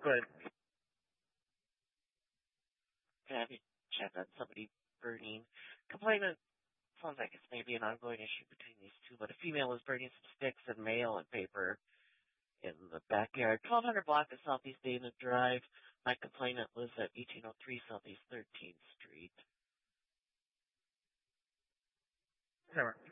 Go ahead. Can I have you check on somebody burning? Complainant sounds like it's maybe an ongoing issue between these two, but a female was burning some sticks and mail and paper in the backyard. 1200 block of Southeast Dana Drive. My complainant lives at 1803 Southeast 13th Street. Timer.